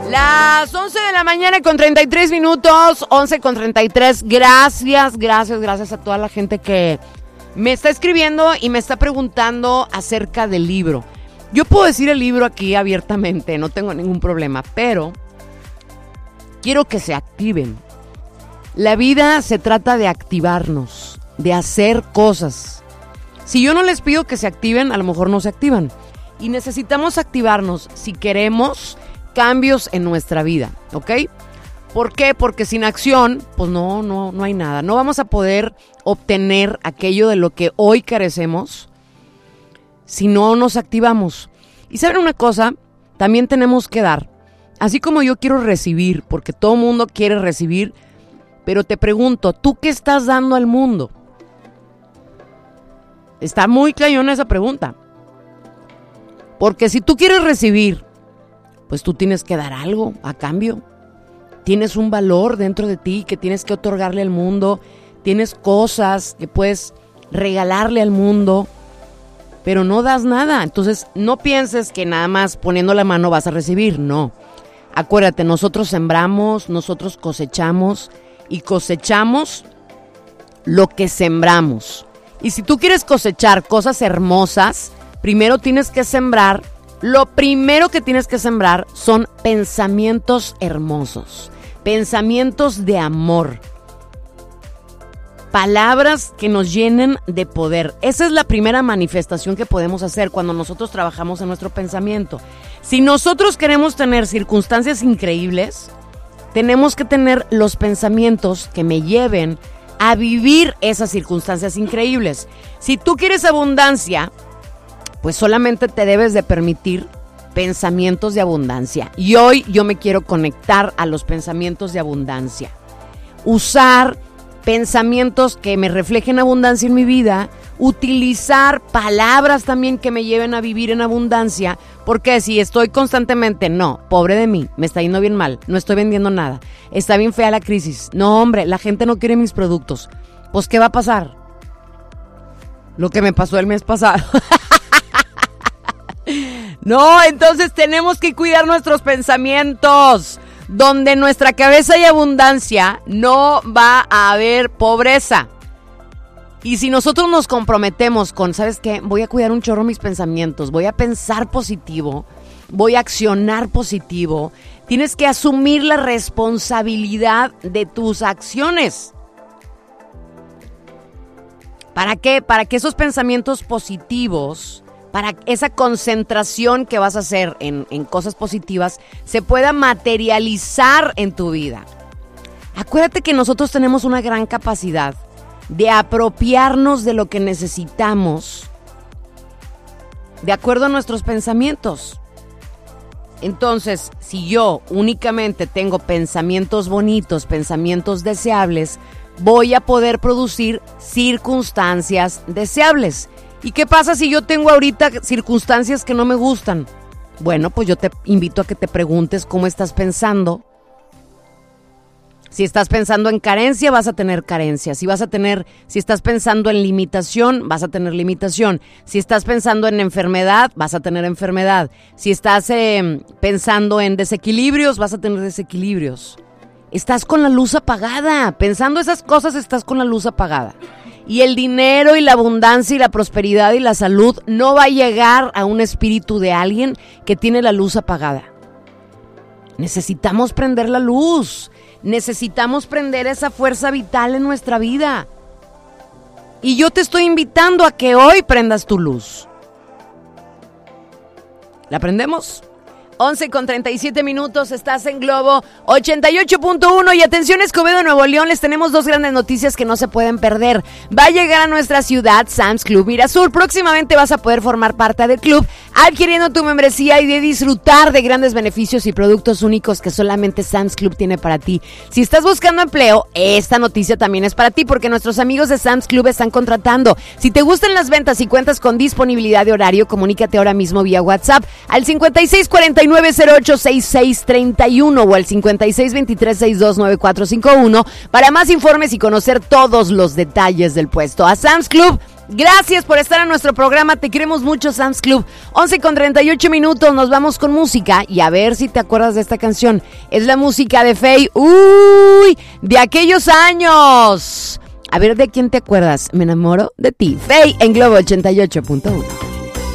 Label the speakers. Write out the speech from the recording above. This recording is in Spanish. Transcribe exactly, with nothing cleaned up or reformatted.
Speaker 1: Las once de la mañana con treinta y tres minutos, once con treinta y tres. Gracias, gracias, gracias a toda la gente que me está escribiendo y me está preguntando acerca del libro. Yo puedo decir el libro aquí abiertamente, no tengo ningún problema, pero quiero que se activen. La vida se trata de activarnos, de hacer cosas. Si yo no les pido que se activen, a lo mejor no se activan. Y necesitamos activarnos si queremos cambios en nuestra vida, ¿ok? ¿Por qué? Porque sin acción, pues no, no, no hay nada. No vamos a poder obtener aquello de lo que hoy carecemos si no nos activamos. Y ¿saben una cosa? También tenemos que dar. Así como yo quiero recibir, porque todo mundo quiere recibir, pero te pregunto, ¿tú qué estás dando al mundo? Está muy cañona esa pregunta. Porque si tú quieres recibir, pues tú tienes que dar algo a cambio. Tienes un valor dentro de ti que tienes que otorgarle al mundo. Tienes cosas que puedes regalarle al mundo, pero no das nada. Entonces no pienses que nada más poniendo la mano vas a recibir. No. Acuérdate, nosotros sembramos, nosotros cosechamos y cosechamos lo que sembramos. Y si tú quieres cosechar cosas hermosas, primero tienes que sembrar. Lo primero que tienes que sembrar son pensamientos hermosos, pensamientos de amor, palabras que nos llenen de poder. Esa es la primera manifestación que podemos hacer cuando nosotros trabajamos en nuestro pensamiento. Si nosotros queremos tener circunstancias increíbles, tenemos que tener los pensamientos que me lleven a vivir esas circunstancias increíbles. Si tú quieres abundancia, pues solamente te debes de permitir pensamientos de abundancia. Y hoy yo me quiero conectar a los pensamientos de abundancia. Usar pensamientos que me reflejen abundancia en mi vida. Utilizar palabras también que me lleven a vivir en abundancia. Porque si estoy constantemente, no, pobre de mí, me está yendo bien mal, no estoy vendiendo nada, está bien fea la crisis. No, hombre, la gente no quiere mis productos. Pues, ¿qué va a pasar? Lo que me pasó el mes pasado. No, entonces tenemos que cuidar nuestros pensamientos. Donde en nuestra cabeza hay abundancia, no va a haber pobreza. Y si nosotros nos comprometemos con, ¿sabes qué? Voy a cuidar un chorro mis pensamientos, voy a pensar positivo, voy a accionar positivo. Tienes que asumir la responsabilidad de tus acciones. ¿Para qué? Para que esos pensamientos positivos, para esa concentración que vas a hacer en, en cosas positivas, se pueda materializar en tu vida. Acuérdate que nosotros tenemos una gran capacidad de apropiarnos de lo que necesitamos de acuerdo a nuestros pensamientos. Entonces, si yo únicamente tengo pensamientos bonitos, pensamientos deseables, voy a poder producir circunstancias deseables. ¿Y qué pasa si yo tengo ahorita circunstancias que no me gustan? Bueno, pues yo te invito a que te preguntes cómo estás pensando. Si estás pensando en carencia, vas a tener carencia. Si vas a tener, si estás pensando en limitación, vas a tener limitación. Si estás pensando en enfermedad, vas a tener enfermedad. Si estás eh, pensando en desequilibrios, vas a tener desequilibrios. Estás con la luz apagada. Pensando esas cosas, estás con la luz apagada. Y el dinero y la abundancia y la prosperidad y la salud no va a llegar a un espíritu de alguien que tiene la luz apagada. Necesitamos prender la luz. Necesitamos prender esa fuerza vital en nuestra vida. Y yo te estoy invitando a que hoy prendas tu luz. ¿La prendemos? once con treinta y siete minutos, estás en Globo ochenta y ocho punto uno y atención Escobedo, Nuevo León, les tenemos dos grandes noticias que no se pueden perder. Va a llegar a nuestra ciudad Sam's Club Mirasur. Próximamente vas a poder formar parte del club adquiriendo tu membresía y de disfrutar de grandes beneficios y productos únicos que solamente Sam's Club tiene para ti. Si estás buscando empleo, esta noticia también es para ti porque nuestros amigos de Sam's Club están contratando. Si te gustan las ventas y cuentas con disponibilidad de horario, comunícate ahora mismo vía WhatsApp al cincuenta y seis cuarenta y nueve cero ocho sesenta y seis treinta y uno o al cincuenta y seis veintitrés sesenta y dos noventa y cuatro cincuenta y uno para más informes y conocer todos los detalles del puesto. A Sam's Club Gracias por estar en nuestro programa. Te queremos mucho, Sam's Club. once con treinta y ocho minutos. Nos vamos con música. Y a ver si te acuerdas de esta canción. Es la música de Faye. ¡Uy! De aquellos años. A ver, ¿de quién te acuerdas? Me enamoro de ti. Faye en Globo ochenta y ocho punto uno.